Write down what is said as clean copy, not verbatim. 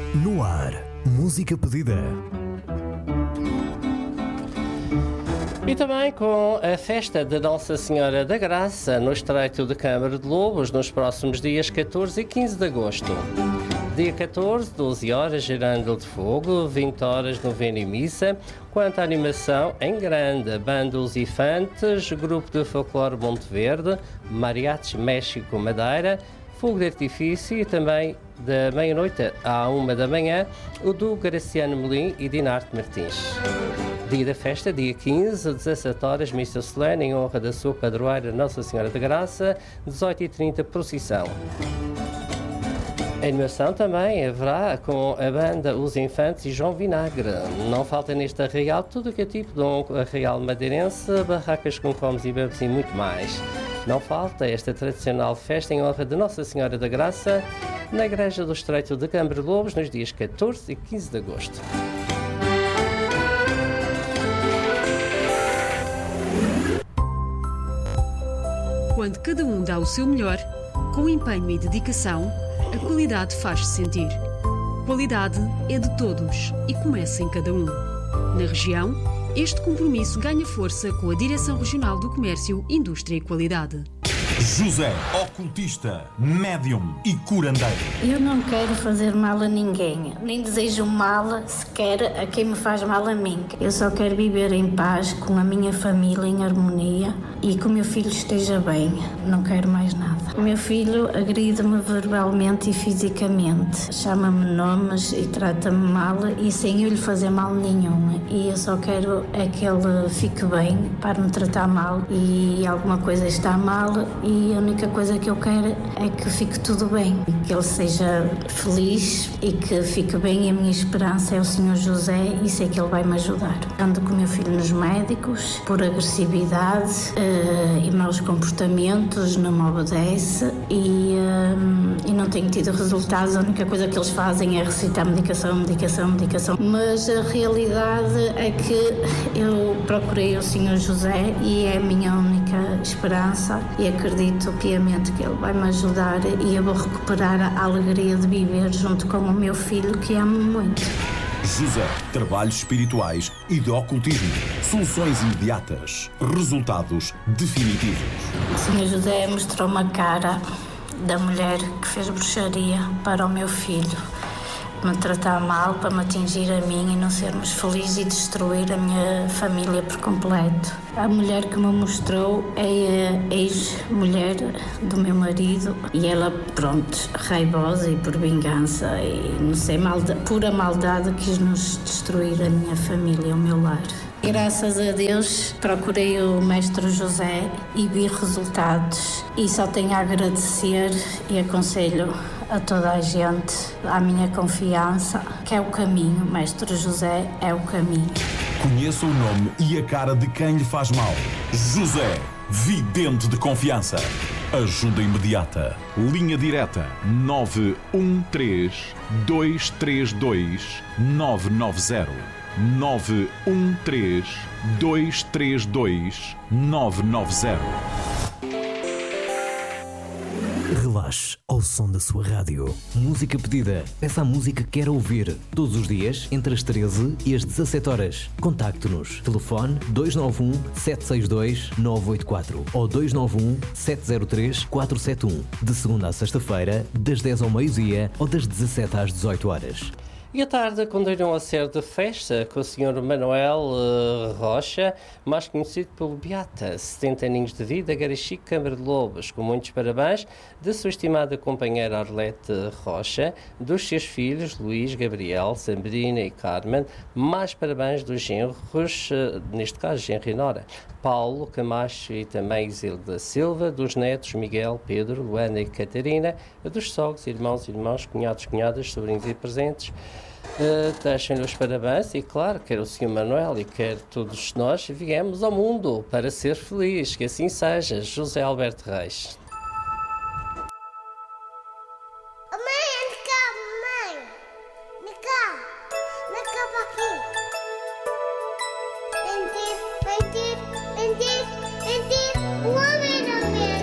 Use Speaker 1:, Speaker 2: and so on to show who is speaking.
Speaker 1: No ar, música pedida.
Speaker 2: E também com a festa de Nossa Senhora da Graça no Estreito de Câmara de Lobos nos próximos dias 14 e 15 de agosto. Dia 14, 12 horas, Girando de Fogo, 20 horas, novena e missa. Quanto à animação, em grande, Banda Os Infantes, Grupo de Folclore Monte Verde, Mariachis México Madeira, fogo de artifício e também da meia-noite à 1 da manhã, o do Graciano Melim e Dinarte Martins. Dia da festa, dia 15, 17 horas, missa solene em honra da sua padroeira Nossa Senhora da Graça, 18h30, procissão. A animação também haverá com a banda Os Infantes e João Vinagre. Não falta neste arraial tudo o que é tipo de um arraial madeirense, barracas com comes e bebes e muito mais. Não falta esta tradicional festa em honra de Nossa Senhora da Graça na Igreja do Estreito de Câmara de Lobos nos dias 14 e 15 de agosto.
Speaker 3: Quando cada um dá o seu melhor, com empenho e dedicação, a qualidade faz-se sentir. Qualidade é de todos e começa em cada um. Na região, este compromisso ganha força com a Direção Regional do Comércio, Indústria e Qualidade.
Speaker 4: José, ocultista, médium e curandeiro.
Speaker 5: Eu não quero fazer mal a ninguém, nem desejo mal sequer a quem me faz mal a mim. Eu só quero viver em paz com a minha família, em harmonia, e que o meu filho esteja bem. Não quero mais nada. O meu filho agride-me verbalmente e fisicamente, chama-me nomes e trata-me mal e sem eu lhe fazer mal nenhum. E eu só quero é que ele fique bem para me tratar mal, e alguma coisa está mal. E a única coisa que eu quero é que fique tudo bem, que ele seja feliz e que fique bem. E a minha esperança é o Senhor José, e sei que ele vai me ajudar. Ando com o meu filho nos médicos por agressividade e maus comportamentos, não me obedece e não tenho tido resultados. A única coisa que eles fazem é recitar medicação. Mas a realidade é que eu procurei o Senhor José e é a minha única esperança, e acredito piamente que ele vai me ajudar e eu vou recuperar a alegria de viver junto com o meu filho, que amo muito.
Speaker 4: José, trabalhos espirituais e de ocultismo. Soluções imediatas. Resultados definitivos.
Speaker 5: O Senhor José mostrou-me a cara da mulher que fez bruxaria para o meu filho me tratar mal, para me atingir a mim e não sermos felizes e destruir a minha família por completo. A mulher que me mostrou é a ex-mulher do meu marido, e ela, pronto, raivosa e por vingança e não sei, pura maldade, quis nos destruir a minha família, o meu lar. Graças a Deus procurei o Mestre José e vi resultados, e só tenho a agradecer e aconselho a toda a gente, à minha confiança, que é o caminho. Mestre José é o caminho.
Speaker 4: Conheça o nome e a cara de quem lhe faz mal. José, vidente de confiança. Ajuda imediata. Linha direta 913 232 990. 913 232 990.
Speaker 1: Relaxe ao som da sua rádio. Música pedida. Peça a música que quer ouvir. Todos os dias, entre as 13 e as 17 horas. Contacte-nos. Telefone 291 762 984 ou 291 703 471. De segunda a sexta-feira, das 10 ao meio-dia ou das 17 às 18 horas.
Speaker 2: E a tarde continuam a ser de festa com o Sr. Manuel Rocha, mais conhecido pelo Beata, 70 aninhos de vida, Garachique, Câmara de Lobos, com muitos parabéns da sua estimada companheira Arlete Rocha, dos seus filhos Luís, Gabriel, Sabrina e Carmen, mais parabéns dos genros, neste caso genro e nora, Paulo, Camacho e também Isilda Silva, dos netos Miguel, Pedro, Luana e Catarina, dos sogros, irmãos, cunhados, cunhadas, sobrinhos e presentes. Deixem-lhe os parabéns e, claro, quer o Sr. Manuel e quer todos nós viemos ao mundo para ser felizes, que assim seja. José Alberto Reis.